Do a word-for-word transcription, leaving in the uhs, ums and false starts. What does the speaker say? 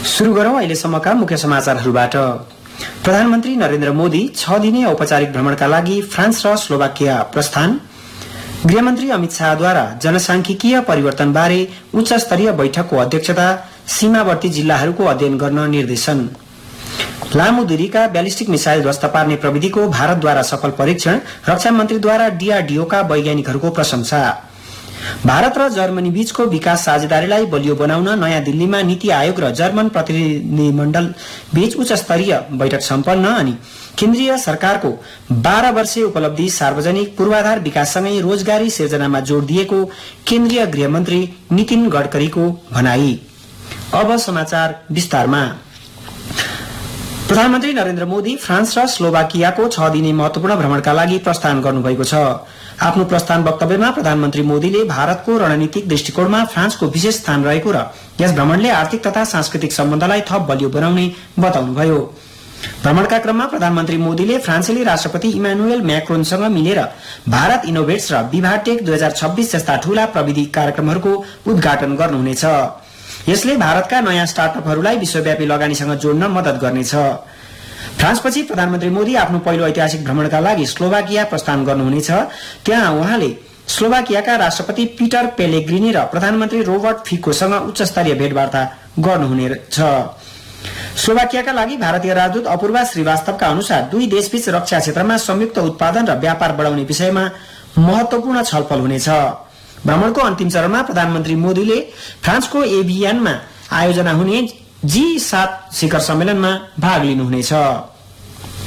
सुरु गरौं अहिलेसम्मका मुख्य समाचारहरूबाट। प्रधानमन्त्री नरेन्द्र मोदी छ दिने औपचारिक भ्रमणका लागि फ्रान्स र स्लोभाकिया प्रस्थान। गृहमन्त्री अमित शाहद्वारा जनसांख्यिकीय परिवर्तनबारे उच्च स्तरीय बैठकको अध्यक्षता। सीमावर्ती जिल्लाहरूको अध्ययन गर्न निर्देशन। लामो दूरीका ब्यालिस्टिक मिसाइल ध्वस्त पार्ने प्रविधिको भारतद्वारा सफल परीक्षण। रक्षा मन्त्रीद्वारा डीआरडीओका वैज्ञानिकहरूको प्रशंसा। भारत र जर्मनी बीचको विकास साझेदारीलाई बलियो बनाउन नयाँ दिल्लीमा नीति आयोग र जर्मन प्रतिनिधिमण्डल बीच उच्च स्तरीय बैठक सम्पन्न। अनि केन्द्रीय सरकारको बाह्र वर्षीय उपलब्धि सार्वजनिक पूर्वाधार विकाससँगै रोजगारी सिर्जनामा जोड़ दिएको केन्द्रीय गृहमन्त्री नितिन गडकरीको भनाई। अब समाचार विस्तारमा। प्रधानमन्त्री नरेन्द्र मोदी फ्रान्स र स्लोभाकियाको छ दिने महत्वपूर्ण भ्रमणका लागि प्रस्थान गर्नुभएको छ। आफ्नो प्रस्थान वक्तव्यमा प्रधानमन्त्री मोदीले भारतको रणनीतिक दृष्टिकोणमा फ्रान्सको विशेष स्थान रहेको र यस भ्रमणले आर्थिक तथा सांस्कृतिक सम्बन्धलाई थप बलियो बनाउने बताउनुभयो। भ्रमणका क्रममा प्रधानमन्त्री मोदीले फ्रान्सेली राष्ट्रपति इमानुएल म्याक्रोनसँग मिलेर भारत इनोभेट्स र विभाटेक दुई हजार छब्बीस जस्ता ठूला प्रविधि कार्यक्रमहरूको उद्घाटन गर्नुहुनेछ। यसले भारतका नयाँ स्टार्टअपहरूलाई विश्वव्यापी लगानीसँग जोड्न मद्दत गर्नेछ। फ्रान्सपछि प्रधानमन्त्री मोदी आफ्नो पहिलो ऐतिहासिक भ्रमणका लागि स्लोभाकिया प्रस्थान गर्नुहुनेछ। त्यहाँ उहाँले स्लोभाकियाका राष्ट्रपति पीटर पेलेग्रिनी र प्रधानमन्त्री रोबर्ट फिकोसँग उच्च स्तरीय भेटवार्ता गर्नुहुनेछ। स्लोभाकियाका लागि भारतीय राजदूत अपूर्वा श्रीवास्तवका अनुसार दुई देशबीच रक्षा क्षेत्रमा संयुक्त उत्पादन र व्यापार बढाउने विषयमा महत्वपूर्ण छलफल हुनेछ। भ्रमणको अन्तिम चरणमा प्रधानमन्त्री मोदीले फ्रान्सको एभियानमा आयोजना हुने जी सात शिखर सम्मेलनमा भाग लिनुहुनेछ।